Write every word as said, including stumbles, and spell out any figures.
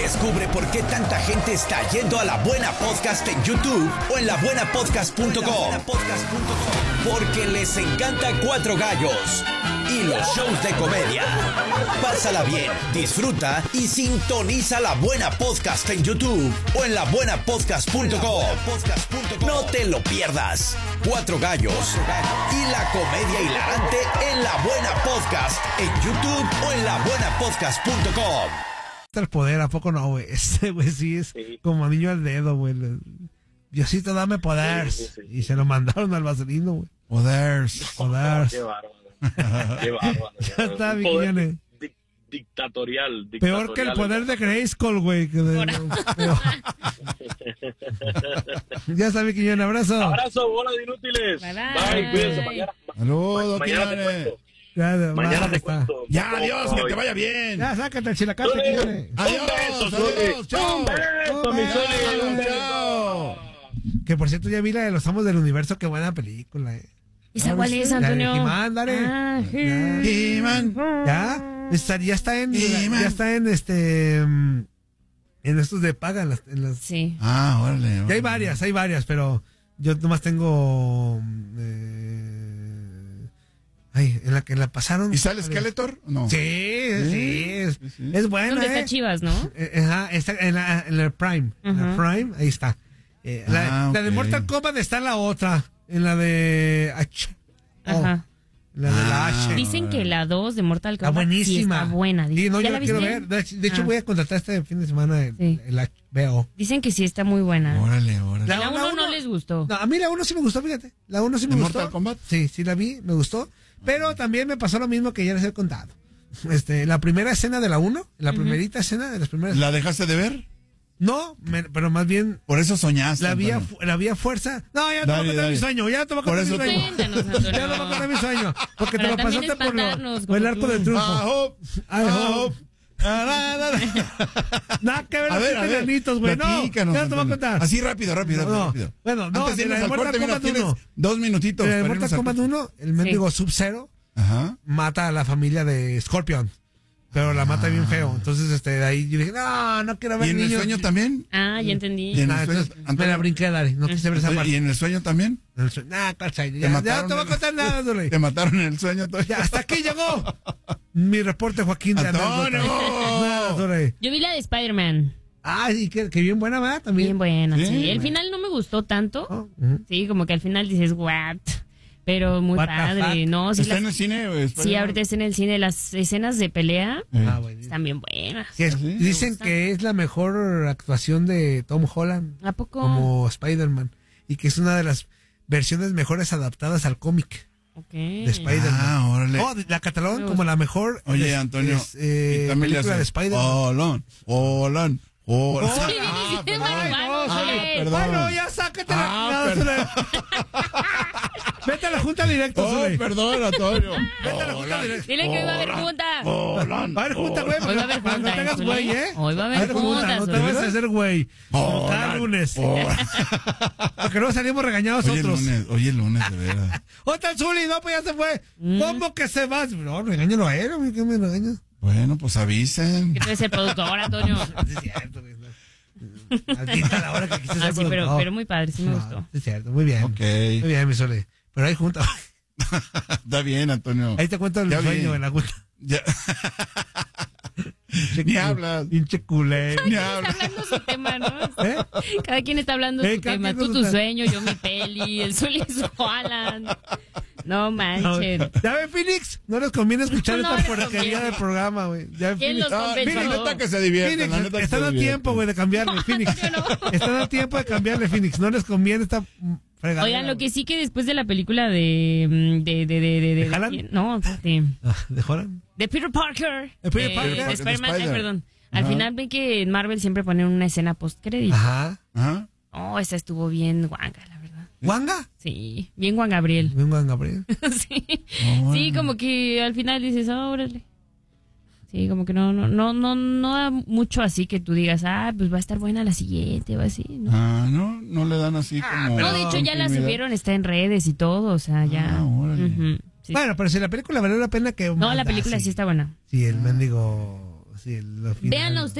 Descubre por qué tanta gente está yendo a La Buena Podcast en YouTube o en la buena podcast punto com. Porque les encanta Cuatro Gallos y los shows de comedia. Pásala bien, disfruta y sintoniza La Buena Podcast en YouTube o en la buena podcast punto com. No te lo pierdas. Cuatro Gallos y la comedia hilarante en La Buena Podcast en YouTube o en la buena podcast punto com. El poder, ¿a poco no, güey? Este, güey, sí es sí. como anillo al dedo, güey. Diosito, dame poder. Sí, sí, sí. Y se lo mandaron al vaselino, güey. Poder, poder. Qué bárbaro. Qué bárbaro. Ya está, Viquiñones. Di- dictatorial, dictatorial. Peor que el poder de Grayskull, güey. Que de, peor. Ya está, Viquiñones. Abrazo. Abrazo, bola de inútiles. Bye, bye. Bye. Cuídense. Mañana, Saludos, ma- mañana te cuento. Ya, Mañana te está. cuento. Ya, adiós, que te vaya bien. Ya, sácate el chilacaste, Viquiñones. Adiós, beso, adiós, chao. Un beso, mi Zuli, un beso. Que por cierto, ya vi la de los Amos del Universo. Qué buena película, eh. ¿Esa cuál es, La de Antonio? He-Man, dale. Ah, Ya. He-Man. Ya, está, ya está en, He-Man. ya está en este, mm, en estos de paga, en las, en las- Sí. Ah, órale. órale. ya hay varias, hay varias, pero yo nomás tengo, eh, ay, en la que la pasaron. ¿Y sale Skeletor? No. Sí, sí, es, Sí, sí. es buena, ¿Dónde eh. está Chivas, no? Eh, Ajá, está en la, en la Prime, en la Ujú. Prime, ahí está. Eh, la, Ah, la de ok. Mortal Kombat está en la otra, en la de H. Oh, Ajá. la de la Ah. H. Dicen que la dos de Mortal Está Kombat sí buenísima. está buena. Sí, no, ¿Ya yo la la quiero viste? ver. De hecho, de hecho Ah. voy a contratar este fin de semana el, Sí. el H B O. Dicen que sí está muy buena. Órale, órale. La- La uno uno- no les gustó. No, a mí la uno sí me gustó, fíjate. La uno sí me ¿De gustó. Mortal Kombat? Sí, sí la vi, me gustó. Pero también me pasó lo mismo que ya les he contado. Este, la primera escena de la uno, la primerita escena de las primeras. ¿La dejaste de ver? No, me- pero más bien Por eso soñaste. la vía, Antonio. la vía fuerza. No, ya te voy a Dale, contar dale. mi sueño, ya te voy a Por contar mi eso sueño. Cuéntanos, Antonio. Ya te voy a contar mi sueño. Porque Para te lo también pasaste por, lo- espantarnos, por el como arco tú. del triunfo. Ah, hop, I ah, hope. hop. Ah, na, na, na. Nada que ver A los ver, a siete ver. enanitos, güey. No, Platícanos, ya te voy a Antonio. contar. Así rápido, rápido, No, no. rápido. Bueno, no, Antes de de la irnos de al Mortal corte, mira, Kombat tienes uno. dos minutitos. En el para Mortal irnos al Kombat corte. uno, el mendigo Sub-Zero Ajá. mata a la familia de Scorpion. Pero la mata bien feo. Entonces, este, de ahí yo dije, no, no quiero ver ¿Y en el niños. sueño también? Ah, ya entendí. Y en Nah, el sueño, entonces, me Antonio, la brinqué, Dale. No quise ver esa ¿Y parte. en el sueño también? En el sueño. Nah, cacha, ya, ¿Te ya mataron no te voy a en- contar nada, Dole. Te mataron en el sueño. Antonio? Ya, hasta aquí llegó mi reporte, Joaquín, de ¡Antonio! anécdotas. Nada, Dole. Yo vi la de Spider-Man. Ay, que, que bien buena, ¿verdad? También. Bien buena, Sí. sí. El final no me gustó tanto. Oh, ujú. Sí, como que al final dices, what? Pero muy What the padre. fuck? No, sí, ¿Está las- en el cine? o es- sí, ahorita está en el cine. Las escenas de pelea Eh. Ah, bueno. están bien buenas. Que es- ¿Sí? dicen Me gusta. que es la mejor actuación de Tom Holland ¿A poco? como Spider-Man y que es una de las versiones mejores adaptadas al cómic Ok. de Spider-Man. Ah, órale. Oh, la catalogan como la mejor Oye, es- Antonio, es, eh, y también le película de hace, Spider-Man. Holón, Holón, Holón. Oh, Sí, Ah, sí, perdón. sí, no, sí. Zuli. perdón. Bueno, ya sácate la Ah, no, perdón. Zuli. Vete a la junta directo, Oh, Zuli. perdón, Antonio. Vete a la junta directo. Dile que iba a haber junta. Holón. Va a haber junta, güey. Hoy va a haber para que no junta, te hagas ¿eh, güey, Zuli? ¿eh? Hoy va a haber Va junta, No te Zuli. vas a hacer güey. Como cada lunes. Porque luego salimos regañados Hoy el otros. lunes, hoy el lunes, de veras. Otra Zuli, no, pues ya se fue. Mm. ¿Cómo que se va? No, regáñalo a él, güey, ¿qué me regañas? Bueno, pues avisen. Que tú eres el productor, Antonio. Sí, es cierto, güey. Maldita la hora que quise ser Ah, sí, pero, productor. pero muy padre, sí me No, gustó. sí, es cierto, muy bien. Ok. Muy bien, mi Zuli. Pero hay junta. Está bien, Antonio. Ahí te cuento el Ya sueño bien. en la junta. Ya. Ni hablas. Pinche culé. Ni Está hablas. hablando su tema, ¿no? ¿Eh? Cada quien está hablando de Eh, su cada tema. quien Tú con tu su tema. sueño, yo mi peli, el Zuli su Alan. No manchen. Ya ve, Phoenix, no les conviene escuchar No esta les porquería conviene. del programa, güey. Ya ve, ¿Quién Phoenix. los No, compensó? Phoenix, neta que se divierten. Phoenix, la neta que están se a divierten. tiempo, güey, de cambiarle, Phoenix. Yo no. Están a tiempo de cambiarle, Phoenix. No les conviene esta mm, fregadera. Oigan, lo que sí que después de la película de. mm, ¿De, de, de, de, de, ¿De Haaland? No, de, Ah, ¿de Holland? de Peter Parker. ¿De Peter eh, Parker? de De Spider-Man, Spider. ay, perdón. Al Ajá. final ven que en Marvel siempre ponen una escena post-crédito. Ajá. Ajá. Oh, esa estuvo bien guanga, la verdad. ¿Wanga? Sí, bien Juan Gabriel. Bien, Juan Gabriel. sí. sí, como que al final dices, oh, órale. Sí, como que no, no, no, no, no da mucho así que tú digas, ah, pues va a estar buena la siguiente o así, ¿no? Ah, no, no le dan así como. no, de hecho ya la continuidad. subieron, está en redes y todo, o sea, ya. Ah, órale. Ujú, sí. Bueno, pero si la película valió la pena que... No, la película sí está buena. Sí, el mendigo... Sí, el, los Véanla finales. ustedes.